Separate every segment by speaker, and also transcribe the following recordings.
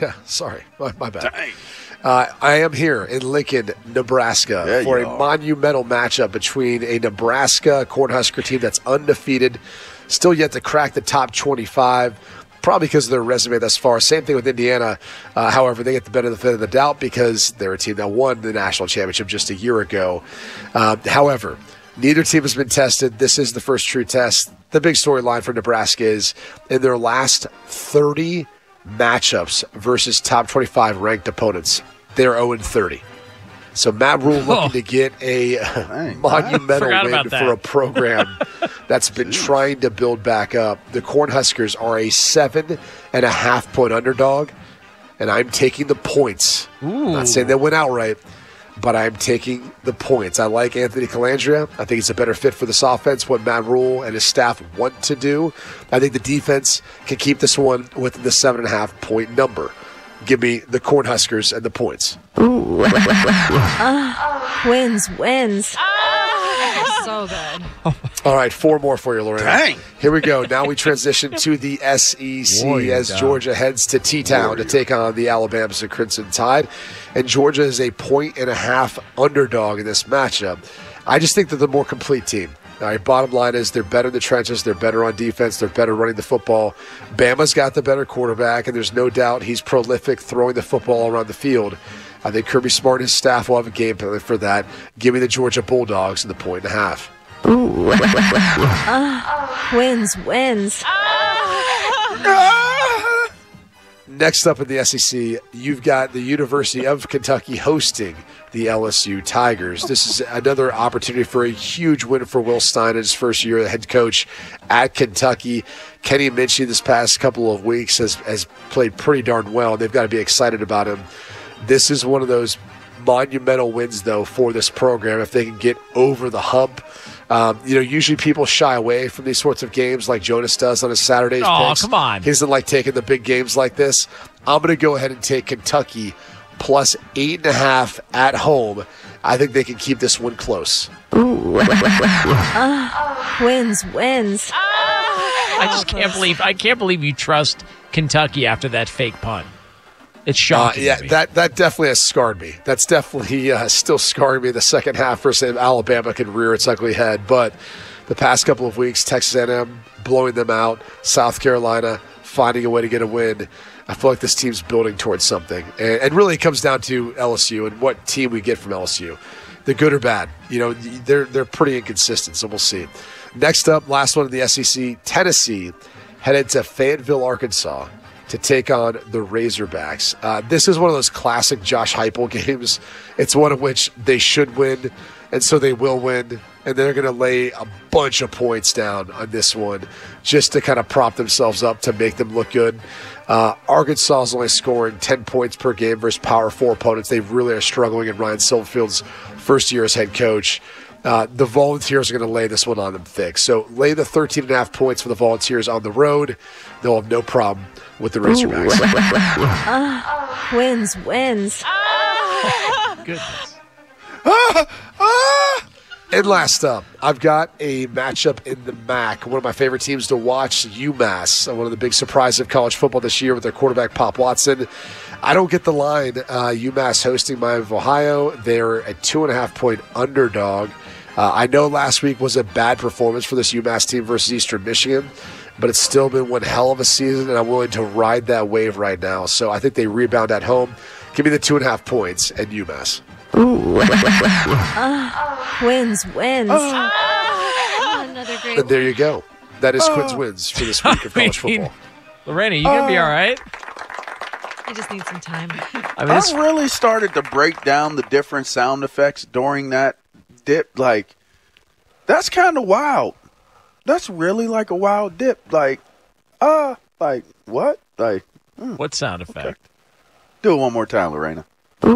Speaker 1: Yeah, sorry. My bad.
Speaker 2: Dang.
Speaker 1: I am here in Lincoln, Nebraska for a monumental matchup between a Nebraska Cornhusker team that's undefeated, still yet to crack the top 25, probably because of their resume thus far. Same thing with Indiana. However, they get the benefit of the doubt because they're a team that won the national championship just a year ago. However, neither team has been tested. This is the first true test. The big storyline for Nebraska is in their last 30 matchups versus top 25 ranked opponents, they're 0-30. So Matt Rule looking to get a monumental win for a program that's been trying to build back up. The Cornhuskers are a 7.5-point underdog, and I'm taking the points. I'm not saying they win outright, but I'm taking the points. I like Anthony Calandria. I think he's a better fit for this offense, what Matt Rule and his staff want to do. I think the defense can keep this one within the 7.5-point number. Give me the Cornhuskers and the points.
Speaker 3: Wins.
Speaker 4: So good.
Speaker 1: All right, 4 more for you, Lorena.
Speaker 2: Dang.
Speaker 1: Here we go. Now we transition to the SEC as Georgia heads to T-Town to take on the Alabama Crimson Tide. And Georgia is a 1.5 underdog in this matchup. I just think they're the more complete team. All right, bottom line is they're better in the trenches. They're better on defense. They're better running the football. Bama's got the better quarterback, and there's no doubt he's prolific throwing the football around the field. I think Kirby Smart and his staff will have a game plan for that. Give me the Georgia Bulldogs in the 1.5.
Speaker 3: Wins.
Speaker 1: Next up in the SEC, you've got the University of Kentucky hosting the LSU Tigers. This is another opportunity for a huge win for Will Stein in his first year as head coach at Kentucky. Kenny Minchey this past couple of weeks has played pretty darn well. They've got to be excited about him. This is one of those monumental wins, though, for this program if they can get over the hump. Usually people shy away from these sorts of games like Jonas does on his Saturdays picks.
Speaker 5: Oh, come on.
Speaker 1: He doesn't like taking the big games like this. I'm going to go ahead and take Kentucky plus 8.5 at home. I think they can keep this one close.
Speaker 3: Wins.
Speaker 5: I can't believe you trust Kentucky after that fake punt. It's shocking.
Speaker 1: That definitely has scarred me. That's definitely still scarring me. The second half versus Alabama can rear its ugly head. But the past couple of weeks, Texas A&M blowing them out, South Carolina finding a way to get a win. I feel like this team's building towards something. And really it comes down to LSU and what team we get from LSU. They're good or bad. They're pretty inconsistent, so we'll see. Next up, last one in the SEC, Tennessee headed to Fayetteville, Arkansas to take on the Razorbacks. This is one of those classic Josh Heupel games. It's one of which they should win, and so they will win, and they're going to lay a bunch of points down on this one just to kind of prop themselves up to make them look good. Arkansas is only scoring 10 points per game versus Power 4 opponents. They really are struggling in Ryan Silverfield's first year as head coach. The Volunteers are going to lay this one on them thick. So lay the 13.5 points for the Volunteers on the road. They'll have no problem with the Razorbacks.
Speaker 3: Wins.
Speaker 5: Goodness.
Speaker 1: And last up, I've got a matchup in the MAC. One of my favorite teams to watch, UMass. One of the big surprises of college football this year with their quarterback, Pop Watson. I don't get the line. UMass hosting Miami of Ohio. They're a 2.5-point underdog. I know last week was a bad performance for this UMass team versus Eastern Michigan, but it's still been one hell of a season, and I'm willing to ride that wave right now. So I think they rebound at home. Give me the 2.5 points and UMass.
Speaker 3: Wins.
Speaker 4: Another great
Speaker 1: And there you go. That is Quinn's wins for this week of college football.
Speaker 5: Lorena, you going to be all right?
Speaker 4: I just need some time.
Speaker 2: I really started to break down the different sound effects during that dip. Like, that's kind of wild. That's really like a wild dip. Like what? Like,
Speaker 5: what sound effect?
Speaker 2: Okay. Do it one more time, Lorena.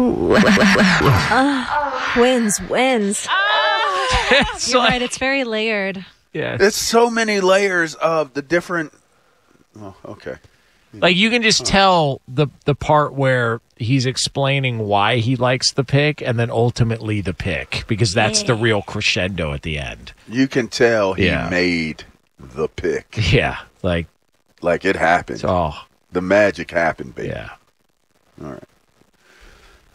Speaker 3: Wins.
Speaker 4: You're right. It's very layered.
Speaker 5: Yeah.
Speaker 2: It's so many layers of the different. Oh, okay.
Speaker 5: Like you can just tell the part where he's explaining why he likes the pick and then ultimately the pick, because that's the real crescendo at the end.
Speaker 2: You can tell he made the pick.
Speaker 5: Yeah. Like
Speaker 2: it happened.
Speaker 5: Oh.
Speaker 2: The magic happened, baby.
Speaker 5: Yeah.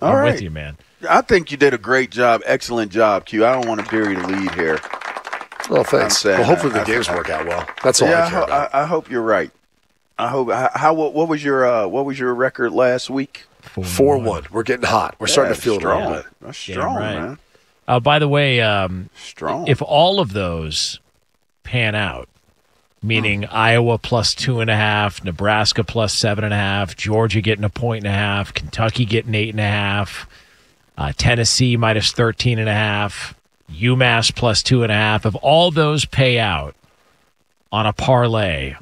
Speaker 2: All right.
Speaker 5: with you, man.
Speaker 2: I think you did a great job. Excellent job, Q. I don't want to bury the lead here.
Speaker 1: Well, thanks. Well, hopefully the games work out well. That's all I care about.
Speaker 2: I hope you're right. I hope. What was your record last week?
Speaker 1: 4-1. We're getting hot. We're starting to feel it a little bit.
Speaker 2: That's strong, man.
Speaker 5: By the way,
Speaker 2: strong.
Speaker 5: If all of those pan out, meaning Iowa plus 2.5, Nebraska plus 7.5, Georgia getting 1.5, Kentucky getting 8.5, Tennessee minus 13.5, UMass plus 2.5. If all those pay out on a parlay,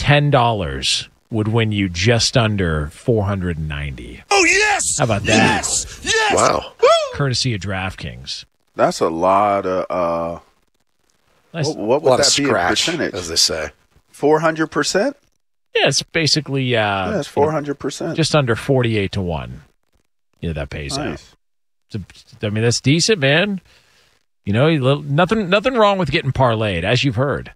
Speaker 5: $10 would win you just under $490.
Speaker 6: Oh, yes!
Speaker 5: How about that?
Speaker 6: Yes! Yes!
Speaker 1: Wow.
Speaker 5: Courtesy of DraftKings.
Speaker 2: That's a lot of.
Speaker 5: Nice.
Speaker 2: What would that be in percentage?
Speaker 1: As they say.
Speaker 2: 400%?
Speaker 5: Yeah, it's basically
Speaker 2: it's 400%.
Speaker 5: Just under 48 to 1. Yeah, that pays out. I mean, that's decent, man. You know, nothing wrong with getting parlayed, as you've heard.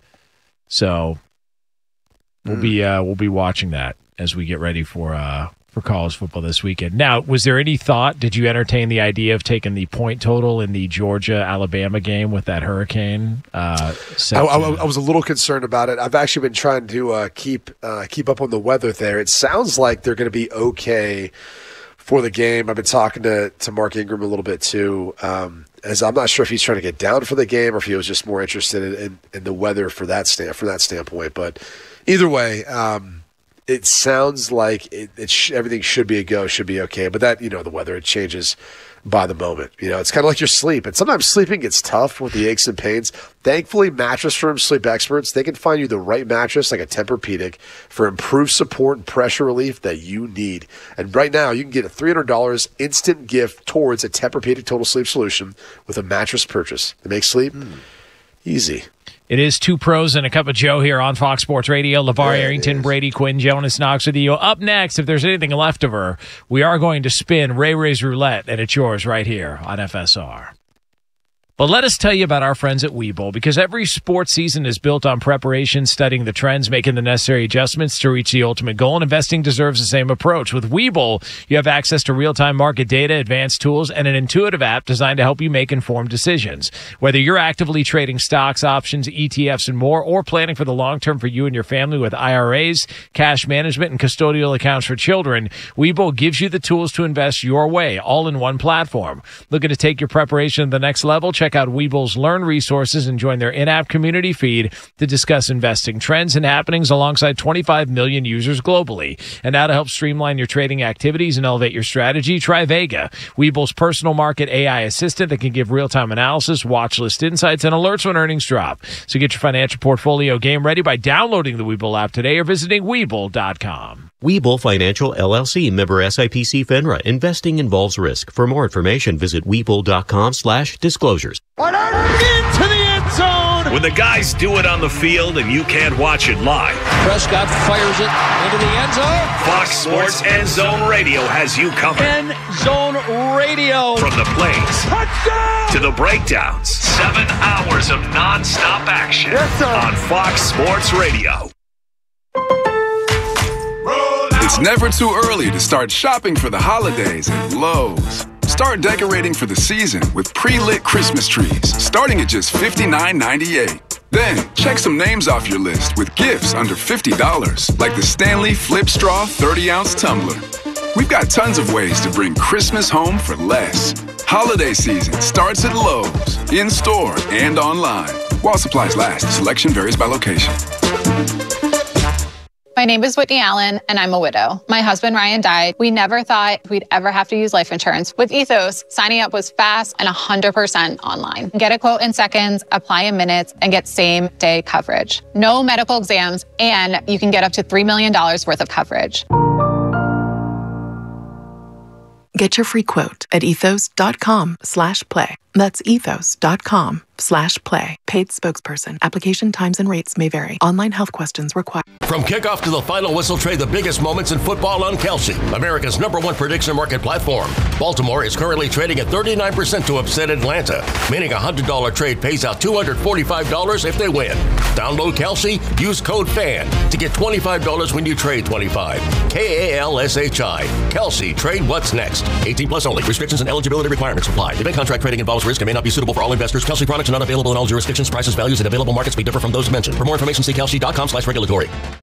Speaker 5: So we'll be watching that as we get ready for college football this weekend. Now, was there any thought? Did you entertain the idea of taking the point total in the Georgia-Alabama game with that hurricane? I
Speaker 1: was a little concerned about it. I've actually been trying to keep up on the weather there. It sounds like they're going to be okay for the game. I've been talking to Mark Ingram a little bit too, as I'm not sure if he's trying to get down for the game or if he was just more interested in the weather from that standpoint. But either way, it sounds like everything should be a go, should be okay. But that, the weather, it changes by the moment. It's kind of like your sleep. And sometimes sleeping gets tough with the aches and pains. Thankfully, Mattress Firm sleep experts, they can find you the right mattress like a Tempur-Pedic for improved support and pressure relief that you need. And right now, you can get a $300 instant gift towards a Tempur-Pedic Total Sleep Solution with a mattress purchase. It makes sleep easy.
Speaker 5: It is Two Pros and a Cup of Joe here on Fox Sports Radio. LeVar Arrington, Brady Quinn, Jonas Knox with you. Up next, if there's anything left of her, we are going to spin Ray's Roulette, and it's yours right here on FSR. But let us tell you about our friends at Webull, because every sports season is built on preparation, studying the trends, making the necessary adjustments to reach the ultimate goal, and investing deserves the same approach. With Webull, you have access to real-time market data, advanced tools, and an intuitive app designed to help you make informed decisions. Whether you're actively trading stocks, options, ETFs, and more, or planning for the long term for you and your family with IRAs, cash management, and custodial accounts for children, Webull gives you the tools to invest your way, all in one platform. Looking to take your preparation to the next level? Check out Webull's Learn resources and join their in-app community feed to discuss investing trends and happenings alongside 25 million users globally. And now to help streamline your trading activities and elevate your strategy, try Vega, Webull's personal market AI assistant that can give real-time analysis, watch list insights, and alerts when earnings drop. So get your financial portfolio game ready by downloading the Webull app today or visiting Webull.com.
Speaker 7: Webull Financial LLC, member SIPC FINRA. Investing involves risk. For more information, visit Webull.com/disclosures.
Speaker 6: Into the end zone!
Speaker 8: When the guys do it on the field and you can't watch it live,
Speaker 6: Prescott fires it into the end zone.
Speaker 8: Fox Sports End Zone Radio has you covered.
Speaker 6: End Zone Radio.
Speaker 8: From the plays
Speaker 6: Touchdown!
Speaker 8: to the breakdowns, 7 hours of nonstop action on Fox Sports Radio.
Speaker 9: It's never too early to start shopping for the holidays at Lowe's. Start decorating for the season with pre-lit Christmas trees, starting at just $59.98. Then, check some names off your list with gifts under $50, like the Stanley Flip Straw 30-ounce tumbler. We've got tons of ways to bring Christmas home for less. Holiday season starts at Lowe's, in-store and online. While supplies last, selection varies by location.
Speaker 10: My name is Whitney Allen, and I'm a widow. My husband, Ryan, died. We never thought we'd ever have to use life insurance. With Ethos, signing up was fast and 100% online. Get a quote in seconds, apply in minutes, and get same-day coverage. No medical exams, and you can get up to $3 million worth of coverage.
Speaker 11: Get your free quote at ethos.com/play. That's ethos.com/play. Kelsey.com/play. Paid spokesperson. Application times and rates may vary. Online health questions required.
Speaker 12: From kickoff to the final whistle, trade the biggest moments in football on Kelsey, America's #1 prediction market platform. Baltimore is currently trading at 39% to upset Atlanta, meaning a $100 trade pays out $245 if they win. Download Kelsey, use code FAN to get $25 when you trade 25. KALSHI. Kelsey, trade what's next. 18 plus only. Restrictions and eligibility requirements apply. Event contract trading involves risk and may not be suitable for all investors. Kelsey products are not available in all jurisdictions. Prices, values, and available markets may differ from those mentioned. For more information, see Kelsey.com/regulatory.